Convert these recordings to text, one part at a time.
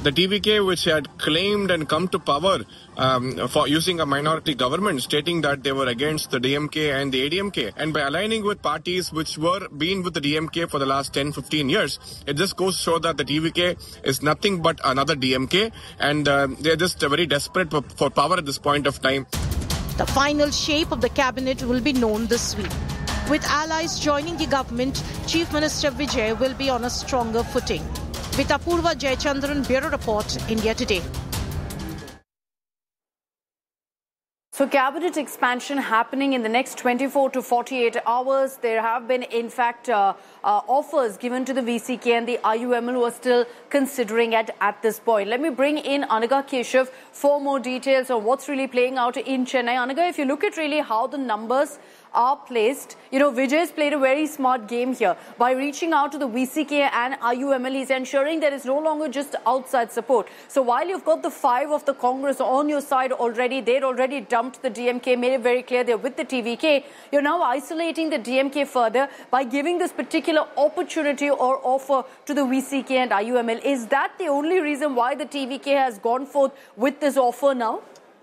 The TVK, which had claimed and come to power for using a minority government, stating that they were against the DMK and the ADMK. And by aligning with parties which were been with the DMK for the last 10-15 years, it just goes to show that the TVK is nothing but another DMK, and they're just very desperate for power at this point of time. The final shape of the cabinet will be known this week. With allies joining the government, Chief Minister Vijay will be on a stronger footing. With Apurva Jayachandran, Bureau Report, India Today. So cabinet expansion happening in the next 24 to 48 hours. There have been, in fact, offers given to the VCK and the IUML who are still considering it at this point. Let me bring in Anaga Keshav for more details on what's really playing out in Chennai. Anaga, if you look at really how the numbers are placed, Vijay's played a very smart game here by reaching out to the VCK and IUML. He's ensuring there is no longer just outside support. So while you've got the 5 of the Congress on your side already, they'd already dumped the DMK, made it very clear they're with the TVK. You're now isolating the DMK further by giving this particular opportunity or offer to the VCK and IUML. Is that the only reason why the TVK has gone forth with this offer now?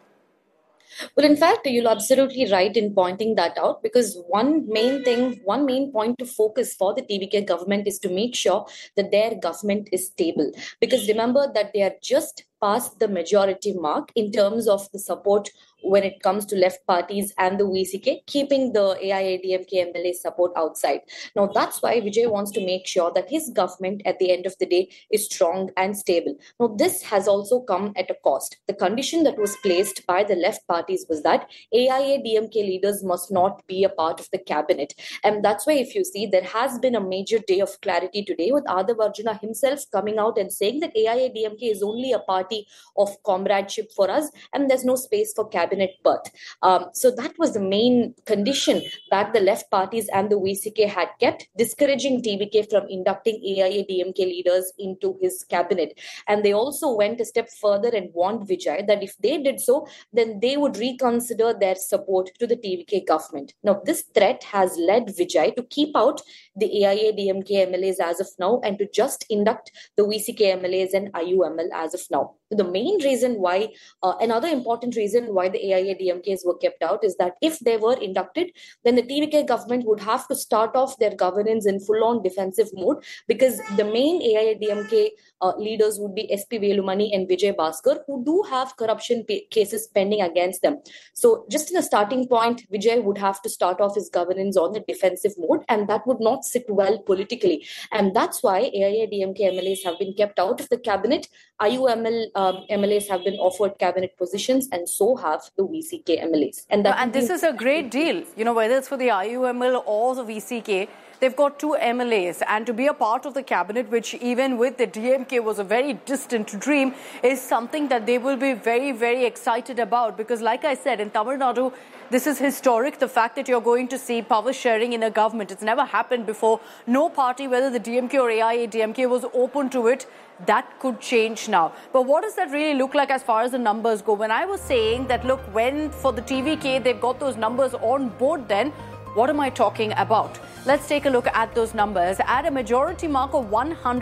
Well, in fact, you're absolutely right in pointing that out, because one main point to focus for the TVK government is to make sure that their government is stable. Because remember that they are just past the majority mark in terms of the support when it comes to left parties and the VCK, keeping the AIADMK MLA support outside. Now, that's why Vijay wants to make sure that his government at the end of the day is strong and stable. Now, this has also come at a cost. The condition that was placed by the left parties was that AIADMK leaders must not be a part of the cabinet. And that's why, if you see, there has been a major day of clarity today with Adav Arjuna himself coming out and saying that AIADMK is only a party of comradeship for us and there's no space for cabinet birth. So that was the main condition that the left parties and the VCK had kept, discouraging TVK from inducting AIADMK leaders into his cabinet. And they also went a step further and warned Vijay that if they did so, then they would reconsider their support to the TVK government. Now, this threat has led Vijay to keep out the AIADMK MLAs as of now and to just induct the VCK MLAs and IUML as of now. The main reason why, another important reason why the AIADMKs were kept out is that if they were inducted, then the TVK government would have to start off their governance in full-on defensive mode, because the main AIADMK leaders would be SP Velumani and Vijay Bhaskar, who do have corruption cases pending against them. So just in a starting point, Vijay would have to start off his governance on the defensive mode, and that would not sit well politically. And that's why AIADMK MLAs have been kept out of the cabinet. IUML MLAs have been offered cabinet positions, and so have the VCK MLAs. And this is a great deal, whether it's for the IUML or the VCK. They've got 2 MLAs, and to be a part of the cabinet, which even with the DMK was a very distant dream, is something that they will be very, very excited about. Because like I said, in Tamil Nadu, this is historic, the fact that you're going to see power sharing in a government. It's never happened before. No party, whether the DMK or AIADMK, was open to it. That could change now. But what does that really look like as far as the numbers go? When I was saying that, look, when for the TVK, they've got those numbers on board then, what am I talking about? Let's take a look at those numbers. At a majority mark of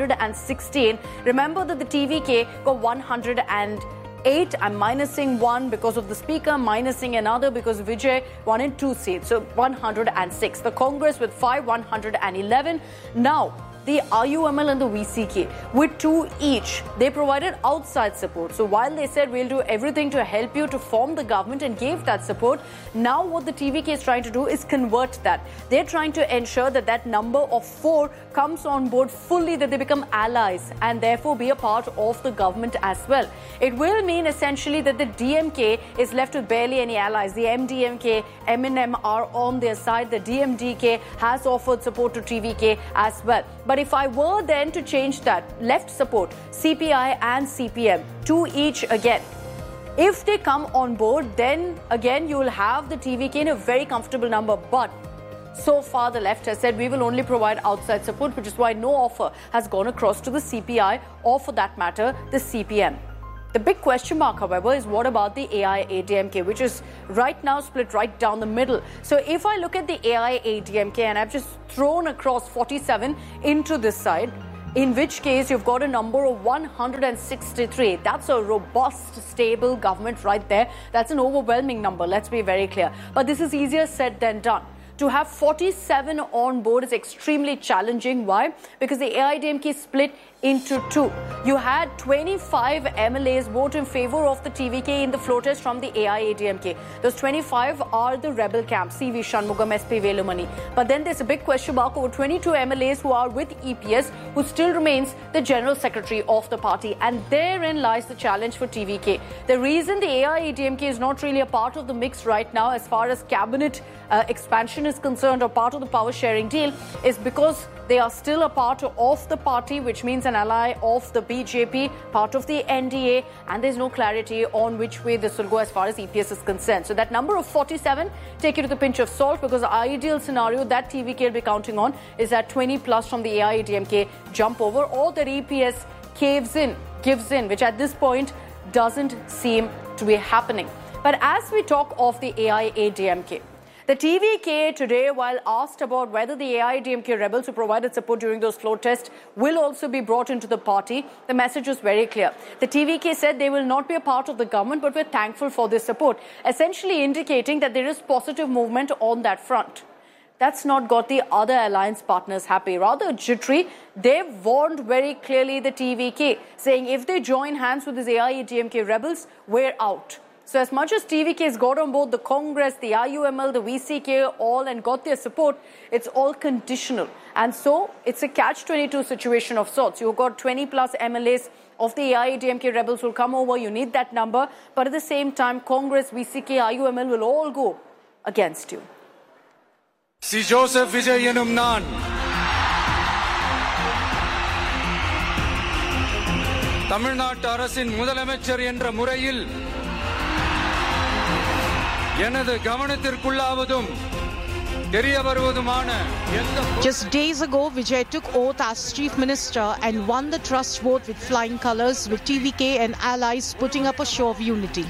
116, remember that the TVK got 108. I'm minusing 1 because of the speaker, minusing another because Vijay won in 2 seats. So 106. The Congress with 5, 111. Now, the IUML and the VCK, with 2 each, they provided outside support. So while they said we'll do everything to help you to form the government and gave that support, now what the TVK is trying to do is convert that. They're trying to ensure that that number of 4 comes on board fully, that they become allies and therefore be a part of the government as well. It will mean essentially that the DMK is left with barely any allies. The MDMK, MNM are on their side. The DMDK has offered support to TVK as well. But if I were then to change that, left support, CPI and CPM, 2 each again. If they come on board, then again you will have the TVK in a very comfortable number. But so far the left has said we will only provide outside support, which is why no offer has gone across to the CPI or, for that matter, the CPM. The big question mark, however, is what about the AIADMK, which is right now split right down the middle. So if I look at the AIADMK, and I've just thrown across 47 into this side, in which case you've got a number of 163. That's a robust, stable government right there. That's an overwhelming number, let's be very clear. But this is easier said than done. To have 47 on board is extremely challenging. Why? Because the AIADMK split into two. You had 25 MLAs vote in favor of the TVK in the floor test from the AIADMK. Those 25 are the rebel camp, CV Shanmugam, SP Velumani. But then there's a big question mark over 22 MLAs who are with EPS, who still remains the General Secretary of the party. And therein lies the challenge for TVK. The reason the AIADMK is not really a part of the mix right now as far as cabinet expansion is concerned or part of the power sharing deal is because they are still a part of the party, which means an ally of the BJP, part of the NDA, and there's no clarity on which way this will go as far as EPS is concerned. So that number of 47, take it with a pinch of salt, because the ideal scenario that TVK will be counting on is that 20 plus from the AIADMK jump over, or that EPS gives in, which at this point doesn't seem to be happening. But as we talk of the AIADMK, the TVK today, while asked about whether the AIADMK rebels who provided support during those floor tests will also be brought into the party, the message was very clear. The TVK said they will not be a part of the government, but we're thankful for this support, essentially indicating that there is positive movement on that front. That's not got the other alliance partners happy, rather jittery. They've warned very clearly the TVK, saying if they join hands with these AIADMK rebels, we're out. So as much as TVK has got on board the Congress, the IUML, the VCK, all and got their support, it's all conditional. And so it's a catch-22 situation of sorts. You've got 20 plus MLAs of the AIADMK rebels will come over. You need that number. But at the same time, Congress, VCK, IUML will all go against you. Si Joseph Vijay enum naan தமிழ்நாட்டு அரசின் முதலமைச்சர் என்ற முறையில் Just days ago, Vijay took oath as Chief Minister and won the trust vote with flying colours, with TVK and allies putting up a show of unity.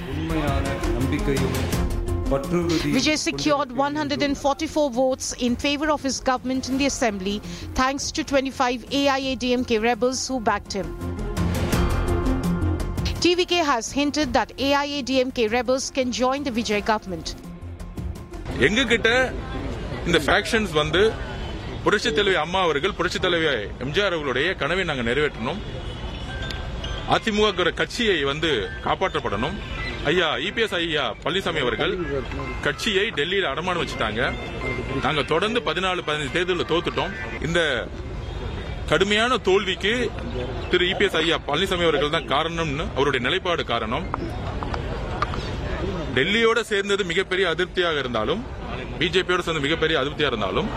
Vijay secured 144 votes in favour of his government in the Assembly, thanks to 25 AIADMK rebels who backed him. TVK has hinted that AIADMK rebels can join the Vijay government. எங்க கிட்ட இந்த factions வந்து புரட்சித் தலைவி அம்மா அவர்கள் புரட்சித் தலைவி எம்ஜிஆர் அவர்களுடைய கனவை நாங்க நிறைவேற்றணும். அதிமுக கட்சியை வந்து காப்பாற்றப்படணும். ஐயா இபிஎஸ் ஐயா பழனிசாமி அவர்கள் கட்சியை டெல்லியில் அடமானம் வச்சுட்டாங்க. நாங்க தொடர்ந்து 14-15 தேர்தலில் தோத்துட்டோம். இந்த கடுமையான தோல்விக்கு திரு இபிஎஸ் ஐயா பழனிசாமி அவர்கள் தான் காரணம்னு அவருடைய நிலைப்பாடு காரணம். டெல்லியோட சேர்ந்தது மிகப்பெரிய அதிருப்தியாக இருந்தாலும், பிஜேபியோட சேர்ந்து மிகப்பெரிய அதிருப்தியாக இருந்தாலும்,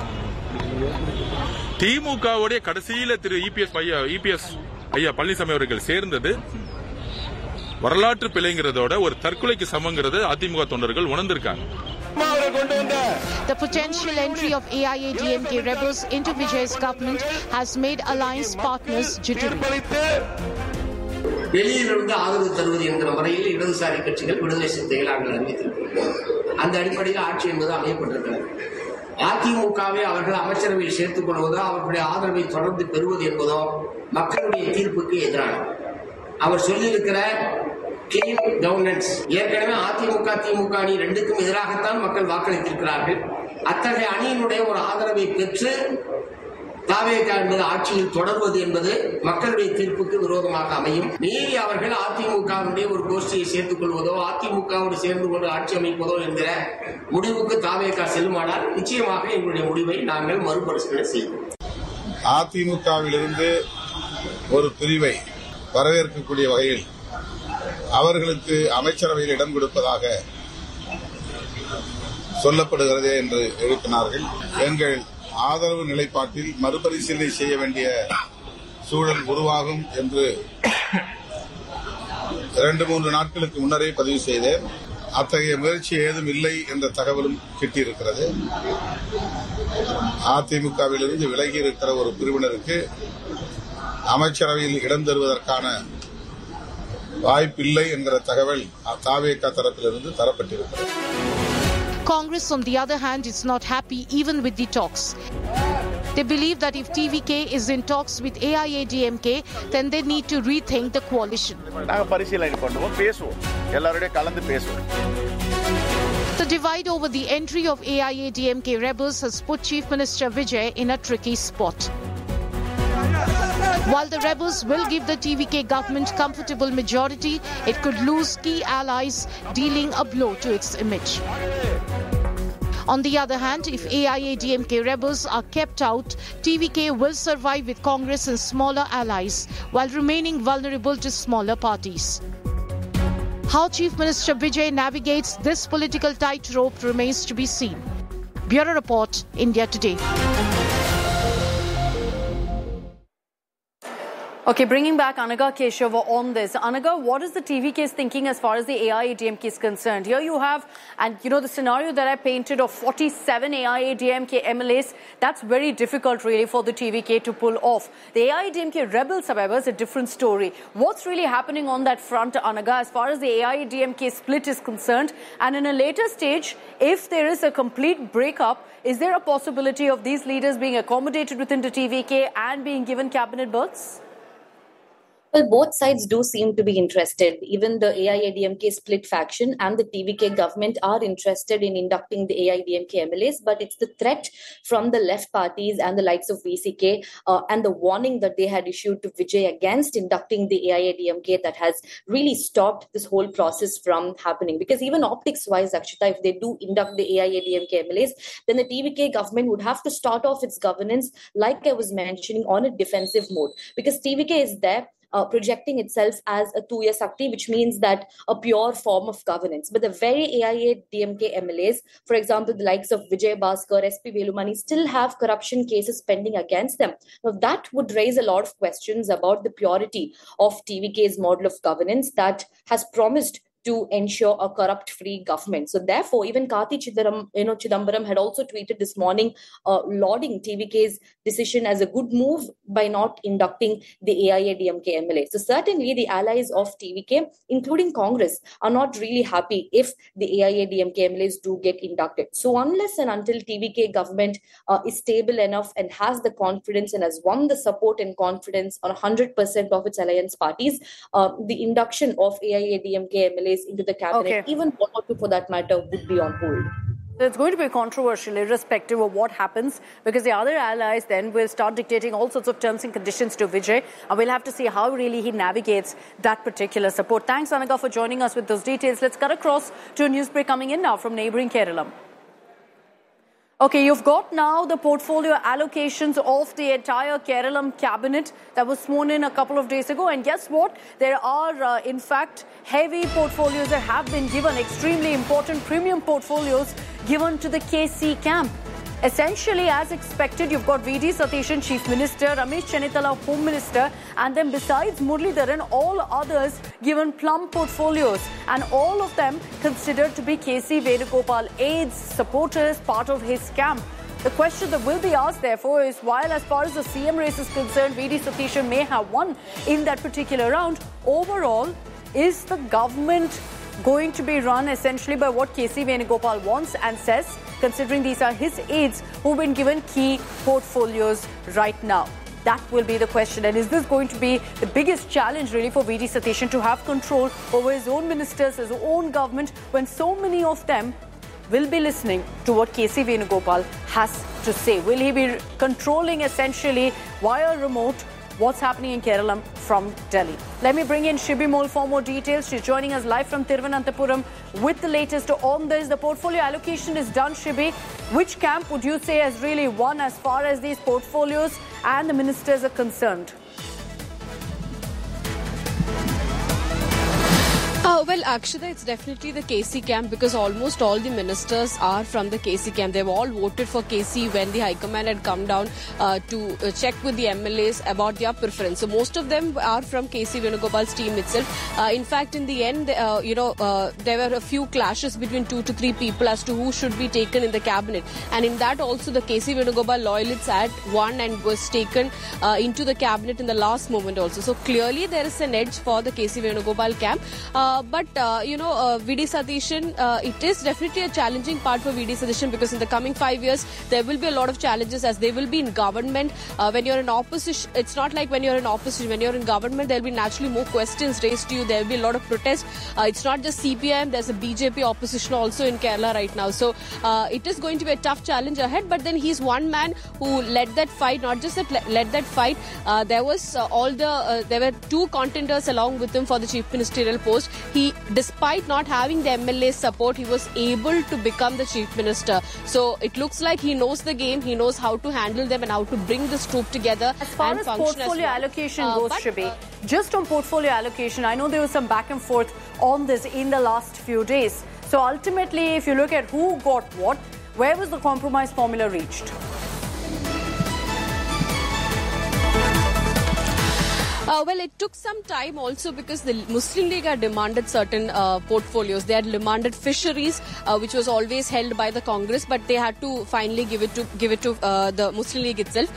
திமுகவுடைய கடைசியில திரு இபிஎஸ் ஐயா பழனிசாமி அவர்கள் சேர்ந்தது வரலாற்று பிழைங்கிறதோட ஒரு தற்கொலைக்கு சமங்கிறது அதிமுக தொண்டர்கள் உணர்ந்திருக்காங்க. The potential entry of AIADMK rebels into Vijay's government has made alliance partners jittery. வெளியிலிருந்து ஆதரவு தருவது என்கிற முறையில் இடதுசாரி கட்சிகள் விடுதலை சிறுத்தைகள் நாங்கள் அறிவித்திருக்கிறோம். அந்த அடிப்படையில் ஆட்சி என்பது அமையப்பட்டிருக்கிறது. அதிமுகவை அவர்கள் அமைச்சரவையில் சேர்த்துக் கொள்வதோ அவர்களுடைய ஆதரவை தொடர்ந்து பெறுவது என்பதோ மக்களுடைய தீர்ப்புக்கு எதிரானது. அவர் சொல்லியிருக்கிற கிளீன் கவர்னன்ஸ் ஏற்கனவே அதிமுக திமுக அணி ரெண்டுக்கும் எதிராகத்தான் மக்கள் வாக்களித்திருக்கிறார்கள். அத்தகைய அணியினுடைய ஒரு ஆதரவை பெற்று தாவேகா என்பது ஆட்சியில் தொடர்வது என்பது மக்களுடைய தீர்ப்புக்கு விரோதமாக அமையும். மீறி அவர்கள் அதிமுகவுடைய ஒரு கோஷ்டியை சேர்த்துக் கொள்வதோ அதிமுகவோடு சேர்ந்து கொண்டு ஆட்சி அமைப்பதோ என்கிற முடிவுக்கு தாவேகா செல்லுமானால் நிச்சயமாக எங்களுடைய முடிவை நாங்கள் மறுபரிசீலனை செய்வோம். அதிமுகவிலிருந்து ஒரு பிரிவை வரவேற்கக்கூடிய வகையில் அவர்களுக்கு அமைச்சரவையில் இடம் கொடுப்பதாக சொல்லப்படுகிறதே என்று எழுப்பினார்கள். எங்கள் ஆதரவு நிலைப்பாட்டில் மறுபரிசீலனை செய்ய வேண்டிய சூழல் உருவாகும் என்று 2-3 நாட்களுக்கு முன்னரே பதிவு செய்தேன். அத்தகைய முயற்சி ஏதும் இல்லை என்ற தகவலும் கிட்டியிருக்கிறது. அதிமுகவிலிருந்து விலகி இருக்கிற ஒரு பிரிவினருக்கு அமைச்சரவையில் இடம் தருவதற்கான வாய்ப்பில்லை என்கிற தகவல் தாவேகா தரப்பிலிருந்து தரப்பட்டிருக்கிறது. Congress, on the other hand, is not happy even with the talks. They believe that if TVK is in talks with AIADMK, then they need to rethink the coalition. The divide over the entry of AIADMK rebels has put Chief Minister Vijay in a tricky spot. While the rebels will give the TVK government comfortable majority, it could lose key allies, dealing a blow to its image. On the other hand, if AIADMK rebels are kept out, TVK will survive with Congress and smaller allies, while remaining vulnerable to smaller parties. How Chief Minister Vijay navigates this political tightrope remains to be seen. Bureau Report, India Today. Okay, bringing back Anaga Keshava on this. Anaga, what is the TVK thinking as far as the AIADMK is concerned? Here you have, and the scenario that I painted of 47 AIADMK MLAs, that's very difficult really for the TVK to pull off. The AIADMK rebels, however, is a different story. What's really happening on that front, Anaga, as far as the AIADMK split is concerned? And in a later stage, if there is a complete breakup, is there a possibility of these leaders being accommodated within the TVK and being given cabinet berths? Well, both sides do seem to be interested. Even the AIADMK split faction and the TVK government are interested in inducting the AIADMK MLAs, but it's the threat from the left parties and the likes of VCK and the warning that they had issued to Vijay against inducting the AIADMK that has really stopped this whole process from happening. Because even optics-wise, Akshita, if they do induct the AIADMK MLAs, then the TVK government would have to start off its governance, like I was mentioning, on a defensive mode. Because TVK is there projecting itself as a two-year Sakti, which means that a pure form of governance. But the very AIADMK MLAs, for example, the likes of Vijay Bhaskar, SP Velumani, still have corruption cases pending against them. Now, that would raise a lot of questions about the purity of TVK's model of governance that has promised to ensure a corrupt-free government. So therefore, even Karti Chidambaram had also tweeted this morning lauding TVK's decision as a good move by not inducting the AIADMK MLA. So certainly the allies of TVK, including Congress, are not really happy if the AIADMK MLAs do get inducted. So unless and until TVK government is stable enough and has the confidence and has won the support and confidence on 100% of its alliance parties, the induction of AIADMK MLAs into the cabinet, even one or two for that matter, would be on hold. So it's going to be controversial irrespective of what happens, because the other allies then will start dictating all sorts of terms and conditions to Vijay, and we'll have to see how really he navigates that particular support. Thanks, Anaga, for joining us with those details. Let's cut across to a news break coming in now from neighbouring Kerala. Okay, you've got now the portfolio allocations of the entire Kerala cabinet that was sworn in a couple of days ago. And guess what? There are, in fact, heavy portfolios that have been given, extremely important premium portfolios given to the KC camp. Essentially, as expected, you've got V.D. Satheeshan, Chief Minister, Ramesh Chennithala, Home Minister, and then besides Muralidharan, all others given plum portfolios, and all of them considered to be KC Venugopal aides, supporters, part of his camp. The question that will be asked, therefore, is while as far as the CM race is concerned, V.D. Satheeshan may have won in that particular round, overall, is the government going to be run essentially by what KC Venugopal wants and says, considering these are his aides who've been given key portfolios right now? That will be the question. And is this going to be the biggest challenge really for V.D. Satheeshan to have control over his own ministers, his own government, when so many of them will be listening to what KC Venugopal has to say? Will he be controlling essentially via remote what's happening in Kerala from Delhi? Let me bring in Shibi Mol for more details. She's joining us live from Thiruvananthapuram with the latest on this. The portfolio allocation is done, Shibi. Which camp would you say has really won as far as these portfolios and the ministers are concerned? Well, Akshita, it's definitely the KC camp, because almost all the ministers are from the KC camp. They've all voted for KC when the High Command had come down to check with the MLAs about their preference. So most of them are from KC Venugopal's team itself. In fact, in the end, there were a few clashes between 2 to 3 people as to who should be taken in the cabinet. And in that also, the KC Venugopal loyalists had won and was taken into the cabinet in the last moment also. So clearly there is an edge for the KC Venugopal camp. But V.D. Satheeshan, it is definitely a challenging part for V.D. Satheeshan because in the coming 5 years there will be a lot of challenges as they will be in government. When you're in opposition, it's not like when you're in opposition. When you're in government, there'll be naturally more questions raised to you. There'll be a lot of protests. It's not just CPIM. There's a BJP opposition also in Kerala right now. So it is going to be a tough challenge ahead. But then he's one man who led that fight. Not just that led that fight. There were two contenders along with him for the chief ministerial post. He, despite not having the MLA's support, he was able to become the chief minister. So it looks like he knows the game. He knows how to handle them and how to bring this troop together. As far as portfolio allocation goes, Shibi, just on portfolio allocation, I know there was some back and forth on this in the last few days. So ultimately, if you look at who got what, where was the compromise formula reached? Well, it took some time also because the Muslim League had demanded certain portfolios. They had demanded fisheries, which was always held by the Congress, but they had to finally give it to the Muslim League itself.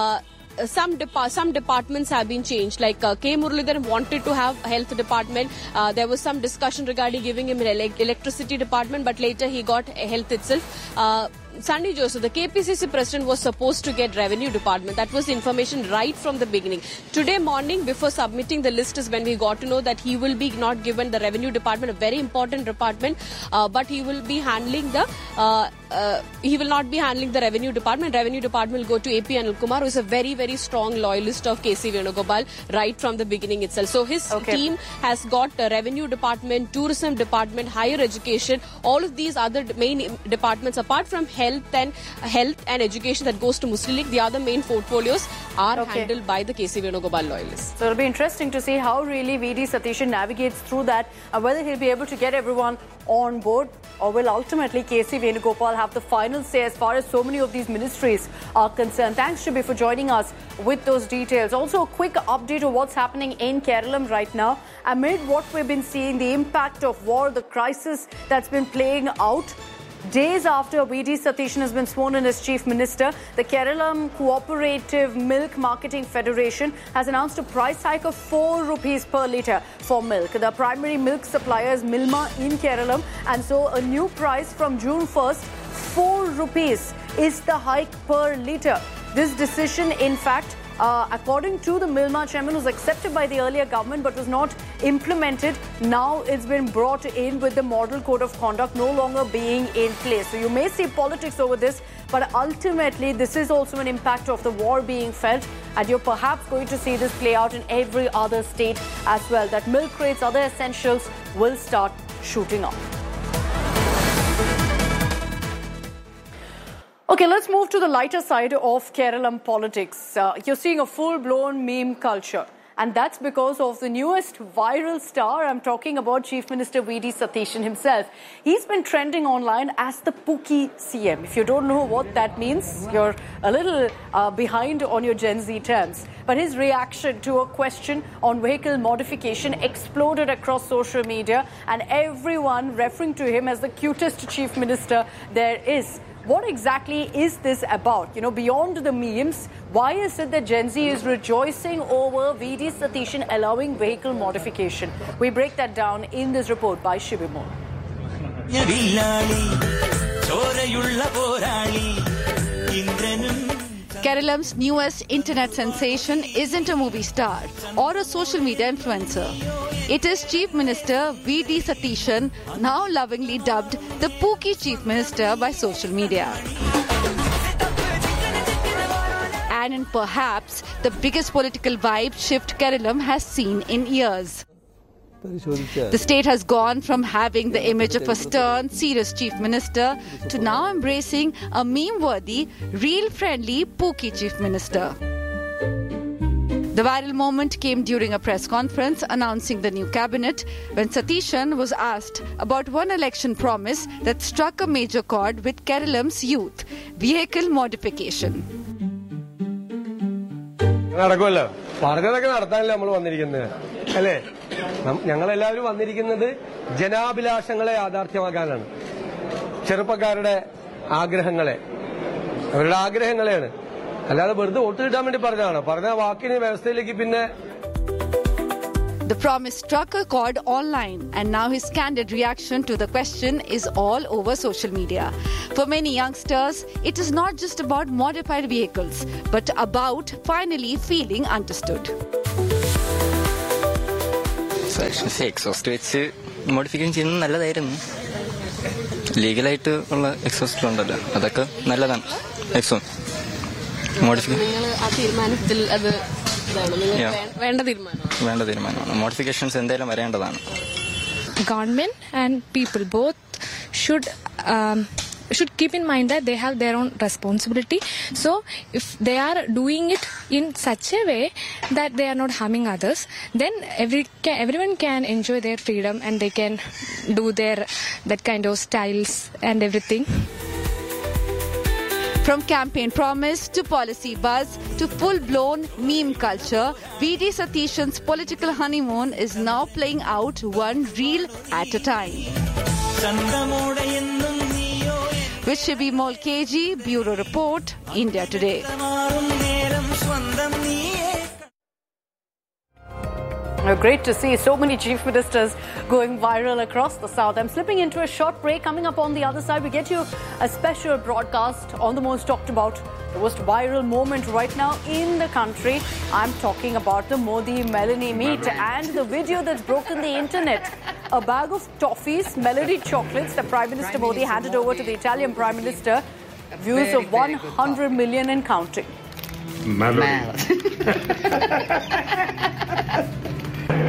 Some departments have been changed. Like K. Muralidharan wanted to have health department. There was some discussion regarding giving him an electricity department, but later he got health itself. Sunny Joseph, the KPCC president, was supposed to get revenue department. That was information right from the beginning. Today morning, before submitting the list, is when we got to know that he will be not given the revenue department, a very important department, but he will be handling the. He will not be handling the revenue department. Revenue department will go to AP Anil Kumar, who is a very, very strong loyalist of KC Venugopal right from the beginning itself. So his team has got the revenue department, tourism department, higher education, all of these other main departments apart from health and education that goes to Muslim League. The other main portfolios are handled by the KC Venugopal loyalists. So it'll be interesting to see how really V.D. Satheeshan navigates through that and whether he'll be able to get everyone on board, or will ultimately KC Venugopal have the final say as far as so many of these ministries are concerned. Thanks, Shibi, for joining us with those details. Also, a quick update of what's happening in Kerala right now. Amid what we've been seeing, the impact of war, the crisis that's been playing out, days after V.D. Satheeshan has been sworn in as Chief Minister, the Kerala Cooperative Milk Marketing Federation has announced a price hike of 4 rupees per litre for milk. The primary milk supplier is Milma in Kerala, and so a new price from June 1st, 4 rupees is the hike per litre. This decision, in fact, according to the Milma chairman, was accepted by the earlier government but was not implemented. Now it's been brought in with the model code of conduct no longer being in place. So you may see politics over this, but ultimately this is also an impact of the war being felt, and you're perhaps going to see this play out in every other state as well, that milk rates, other essentials will start shooting up. Okay, let's move to the lighter side of Keralam politics. You're seeing a full-blown meme culture. And that's because of the newest viral star. I'm talking about Chief Minister V.D. Satheeshan himself. He's been trending online as the Pookie CM. If you don't know what that means, you're a little behind on your Gen Z terms. But his reaction to a question on vehicle modification exploded across social media, and everyone referring to him as the cutest Chief Minister there is. What exactly is this about? You know, beyond the memes, why is it that Gen Z is rejoicing over V.D. Satheeshan allowing vehicle modification? We break that down in this report by Shibimon. Keralam's newest internet sensation isn't a movie star or a social media influencer. It is Chief Minister V.D. Satheeshan, now lovingly dubbed the Pookie Chief Minister by social media. And in perhaps the biggest political vibe shift Keralam has seen in years. The state has gone from having the image of a stern, serious chief minister to now embracing a meme-worthy, real-friendly, Pookie chief minister. The viral moment came during a press conference announcing the new cabinet when Satheeshan was asked about one election promise that struck a major chord with Keralam's youth: vehicle modification. പറഞ്ഞതൊക്കെ നടത്താനല്ലേ നമ്മൾ വന്നിരിക്കുന്നത്, അല്ലേ? ഞങ്ങളെല്ലാവരും വന്നിരിക്കുന്നത് ജനാഭിലാഷങ്ങളെ യാഥാർത്ഥ്യമാക്കാനാണ്. ചെറുപ്പക്കാരുടെ ആഗ്രഹങ്ങളെ, അവരുടെ ആഗ്രഹങ്ങളെയാണ്. അല്ലാതെ വെറുതെ വോട്ട് കിട്ടാൻ വേണ്ടി പറഞ്ഞതാണ്. പറഞ്ഞ വാക്കിന് വ്യവസ്ഥയിലേക്ക് പിന്നെ. The promise struck a chord online, and now his candid reaction to the question is all over social media. For many youngsters, it is not just about modified vehicles, but about finally feeling understood. Exhaust വെച്ച് modification ചെയ്യുന്നത് നല്ലതായിരുന്നു. ലീഗലായിട്ട് ഉള്ള exhaust ഉണ്ടല്ലോ, അതൊക്കെ നല്ലതാണ്. വേണ്ട തീരുമാനമാണ്. Modifications എന്തായാലും വരേണ്ടതാണ്. Government and people both should keep in mind that they have their own responsibility. So if they are doing it in such a way that they are not harming others, then everyone can enjoy their freedom and they can do that kind of styles and everything. From campaign promise to policy buzz to full-blown meme culture, V.D. Satishan's political honeymoon is now playing out one reel at a time. With Shibi Molkeji, Bureau Report, India Today. Great to see so many chief ministers going viral across the south. I'm slipping into a short break. Coming up on the other side, we get you a special broadcast on the most talked about, the most viral moment right now in the country. I'm talking about the Modi-Melanie meet and the video that's broken the internet. A bag of toffees, Melody chocolates that Prime Minister Modi handed over to the Italian Prime Minister. Views of 100 million and counting.